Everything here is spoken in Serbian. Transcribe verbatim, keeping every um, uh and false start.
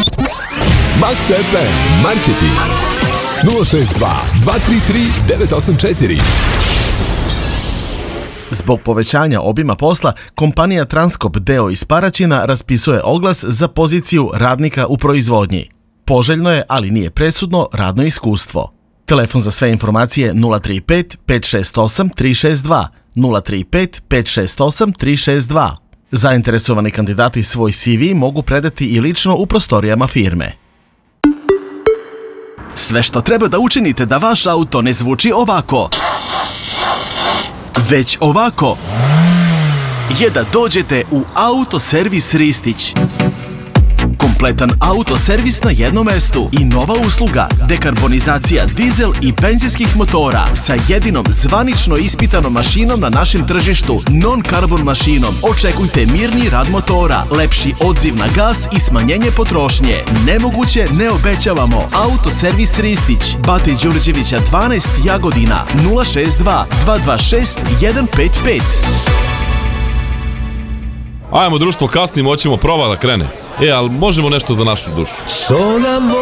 Max ef em Marketing nula šest dva dva tri tri devet osam četiri. Zbog povećanja obima posla, kompanija Transkop d.o.o. iz Paraćina raspisuje oglas za poziciju radnika u proizvodnji. Poželjno je, ali nije presudno, radno iskustvo. Telefon za sve informacije nula tri pet pet šest osam tri šest dva, nula tri pet pet šest osam tri šest dva. Zainteresovani kandidati svoj ce ve mogu predati i lično u prostorijama firme. Sve što treba da učinite da vaš auto ne zvuči ovako, već ovako, je da dođete u Autoservis Ristić. Kompletan autoservis na jednom mestu i nova usluga dekarbonizacija dizel i benzinskih motora sa jedinom zvanično ispitanom mašinom na našem tržištu, non-carbon mašinom. Očekujte mirni rad motora, lepši odziv na gas i smanjenje potrošnje. Nemoguće ne obećavamo. Autoservis Ristić, Bate Đurđevića dvanaest, Jagodina, nula šest dva dva dva šest jedan pet pet. Ajmo društvo, kasnimo, hoćemo prova da krene. E, ali možemo nešto za našu dušu.